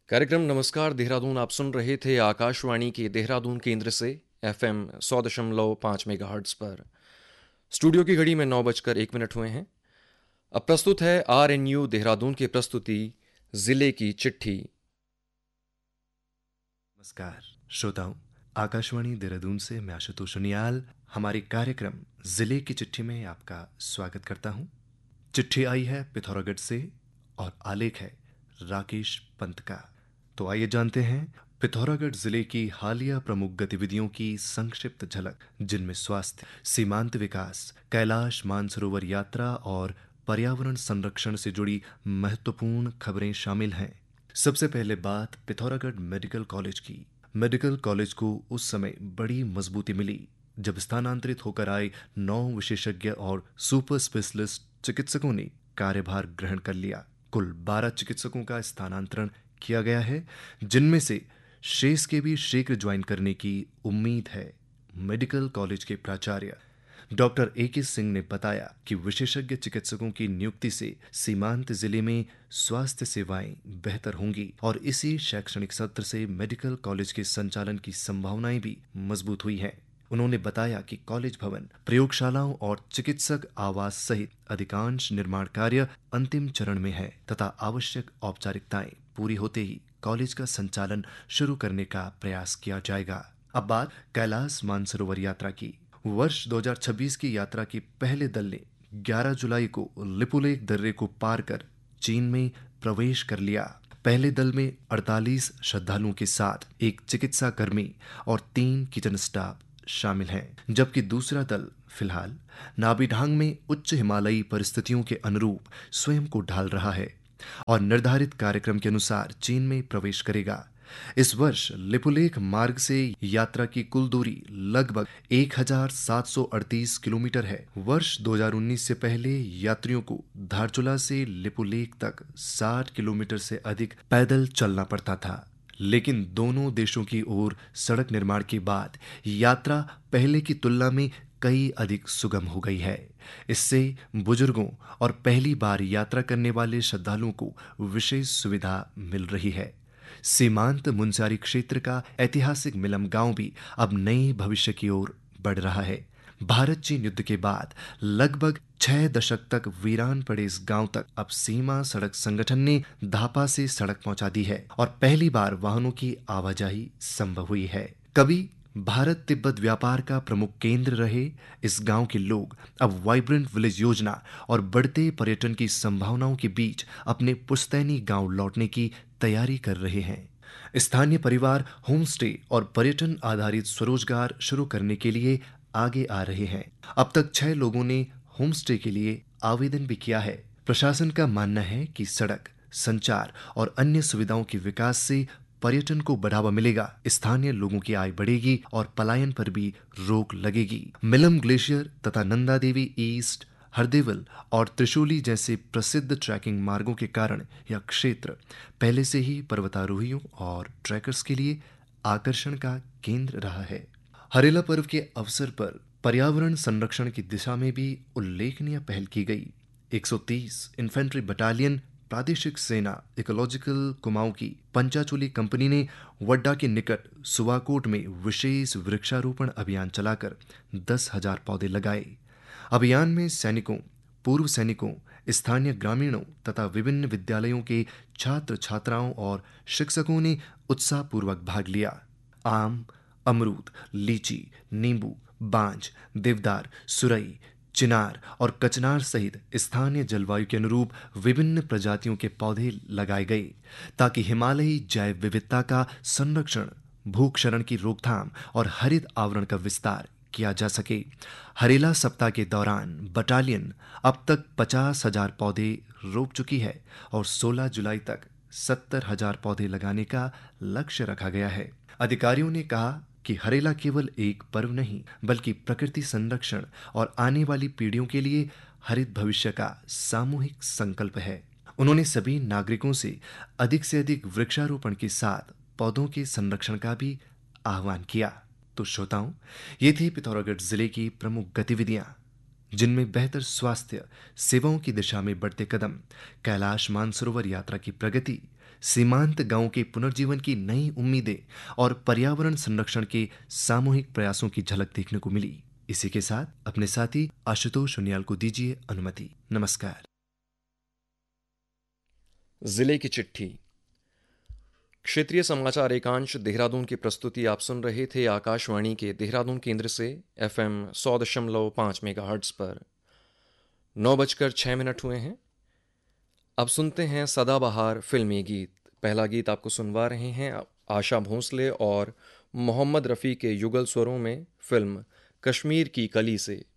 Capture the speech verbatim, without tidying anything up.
कार्यक्रम नमस्कार देहरादून आप सुन रहे थे आकाशवाणी के देहरादून केंद्र से एफएम सौ दशमलव पाँच मेगाहर्ट्ज पर। स्टूडियो की घड़ी में नौ बजकर एक मिनट हुए हैं। अब प्रस्तुत है आर एन यू देहरादून की प्रस्तुति जिले की चिट्ठी। नमस्कार श्रोताओं, आकाशवाणी देहरादून से मैं आशुतोष उनियाल हमारे कार्यक्रम जिले की चिट्ठी में आपका स्वागत करता हूं। चिट्ठी आई है पिथौरागढ़ से और आलेख है राकेश पंत का। तो आइए जानते हैं पिथौरागढ़ जिले की हालिया प्रमुख गतिविधियों की संक्षिप्त झलक, जिनमें स्वास्थ्य, सीमांत विकास, कैलाश मानसरोवर यात्रा और पर्यावरण संरक्षण से जुड़ी महत्वपूर्ण खबरें शामिल हैं। सबसे पहले बात पिथौरागढ़ मेडिकल कॉलेज की। मेडिकल कॉलेज को उस समय बड़ी मजबूती मिली जब स्थानांतरित होकर आए नौ विशेषज्ञ और सुपर स्पेशलिस्ट चिकित्सकों ने कार्यभार ग्रहण कर लिया। कुल बारह चिकित्सकों का स्थानांतरण किया गया है, जिनमें से शेष के भी शीघ्र ज्वाइन करने की उम्मीद है। मेडिकल कॉलेज के प्राचार्य डॉक्टर ए के सिंह ने बताया कि विशेषज्ञ चिकित्सकों की नियुक्ति से सीमांत जिले में स्वास्थ्य सेवाएं बेहतर होंगी और इसी शैक्षणिक सत्र से मेडिकल कॉलेज के संचालन की संभावनाएं भी मजबूत हुई हैं। उन्होंने बताया कि कॉलेज भवन, प्रयोगशालाओं और चिकित्सक आवास सहित अधिकांश निर्माण कार्य अंतिम चरण में है तथा आवश्यक औपचारिकताएं पूरी होते ही कॉलेज का संचालन शुरू करने का प्रयास किया जाएगा। अब बात कैलाश मानसरोवर यात्रा की। वर्ष दो हज़ार छब्बीस की यात्रा के पहले दल ने ग्यारह जुलाई को लिपुलेख दर्रे को पार कर चीन में प्रवेश कर लिया। पहले दल में अड़तालीस श्रद्धालुओं के साथ एक चिकित्सा कर्मी और तीन किचन स्टाफ शामिल हैं, जबकि दूसरा दल फिलहाल नाबिढांग में उच्च हिमालयी परिस्थितियों के अनुरूप स्वयं को ढाल रहा है और निर्धारित कार्यक्रम के अनुसार चीन में प्रवेश करेगा। इस वर्ष लिपुलेख मार्ग से यात्रा की कुल दूरी लगभग एक हज़ार सात सौ अड़तीस किलोमीटर है। वर्ष दो हज़ार उन्नीस से पहले यात्रियों को धारचूला से लिपुलेख तक साठ किलोमीटर से अधिक पैदल चलना पड़ता था, लेकिन दोनों देशों की ओर सड़क निर्माण के बाद यात्रा पहले की तुलना में कई अधिक सुगम हो गई है। इससे बुजुर्गों और पहली बार यात्रा करने वाले श्रद्धालुओं को विशेष सुविधा मिल रही है। सीमांत मुनस्यारी क्षेत्र का ऐतिहासिक मिलम गांव भी अब नए भविष्य की ओर बढ़ रहा है। भारत चीन युद्ध के बाद लगभग छह दशक तक वीरान पड़े इस गांव तक अब सीमा सड़क संगठन ने धापा से सड़क पहुंचा दी है और पहली बार वाहनों की आवाजाही संभव हुई है। कभी भारत तिब्बत व्यापार का प्रमुख केंद्र रहे इस गांव के लोग अब वाइब्रेंट विलेज योजना और बढ़ते पर्यटन की संभावनाओं के बीच अपने पुश्तैनी गांव लौटने की तैयारी कर रहे हैं। स्थानीय परिवार होम स्टे और पर्यटन आधारित स्वरोजगार शुरू करने के लिए आगे आ रहे हैं। अब तक छह लोगों ने होम स्टे के लिए आवेदन भी किया है। प्रशासन का मानना है कि सड़क, संचार और अन्य सुविधाओं के विकास से पर्यटन को बढ़ावा मिलेगा, स्थानीय लोगों की आय बढ़ेगी और पलायन पर भी रोक लगेगी। मिलम ग्लेशियर तथा नंदा देवी ईस्ट, हरदेवल और त्रिशूली जैसे प्रसिद्ध ट्रैकिंग मार्गों के कारण यह क्षेत्र पहले से ही पर्वतारोहियों और ट्रैकर्स के लिए आकर्षण का केंद्र रहा है। हरेला पर्व के अवसर पर पर्यावरण संरक्षण की दिशा में भी उल्लेखनीय पहल की गई। एक सौ तीस इन्फेंट्री बटालियन प्रादेशिक सेना इकोलॉजिकल कुमाऊं की पंचाचूली कंपनी ने वड्डा के निकट सुवाकोट में विशेष वृक्षारोपण अभियान चलाकर दस हजार पौधे लगाए। अभियान में सैनिकों, पूर्व सैनिकों, स्थानीय ग्रामीणों तथा विभिन्न विद्यालयों के छात्र छात्राओं और शिक्षकों ने उत्साहपूर्वक भाग लिया। आम, अमरूद, लीची, नींबू, बांज, देवदार, सुरई, चिनार और कचनार सहित स्थानीय जलवायु के अनुरूप विभिन्न प्रजातियों के पौधे लगाए गए ताकि हिमालयी जैव विविधता का संरक्षण, भूक्षरण की रोकथाम और हरित आवरण का विस्तार किया जा सके। हरेला सप्ताह के दौरान बटालियन अब तक पचास हजार पौधे रोप चुकी है और सोलह जुलाई तक सत्तर हजार पौधे लगाने का लक्ष्य रखा गया है। अधिकारियों ने कहा कि हरेला केवल एक पर्व नहीं बल्कि प्रकृति संरक्षण और आने वाली पीढ़ियों के लिए हरित भविष्य का सामूहिक संकल्प है। उन्होंने सभी नागरिकों से अधिक से अधिक वृक्षारोपण के साथ पौधों के संरक्षण का भी आह्वान किया। तो श्रोताओं, ये थी पिथौरागढ़ जिले की प्रमुख गतिविधियां जिनमें बेहतर स्वास्थ्य सेवाओं की दिशा में बढ़ते कदम, कैलाश मानसरोवर यात्रा की प्रगति, सीमांत गांवों के पुनर्जीवन की नई उम्मीदें और पर्यावरण संरक्षण के सामूहिक प्रयासों की झलक देखने को मिली। इसी के साथ अपने साथी आशुतोष उनियाल को दीजिए अनुमति। नमस्कार। जिले की चिट्ठी। क्षेत्रीय समाचार एकांश देहरादून की प्रस्तुति आप सुन रहे थे आकाशवाणी के देहरादून केंद्र से एफएम सौ दशमलव पाँच मेगाहर्ट्ज पर। नौ बजकर छः मिनट हुए हैं। अब सुनते हैं सदाबहार फिल्मी गीत। पहला गीत आपको सुनवा रहे हैं आशा भोंसले और मोहम्मद रफ़ी के युगल स्वरों में फिल्म कश्मीर की कली से।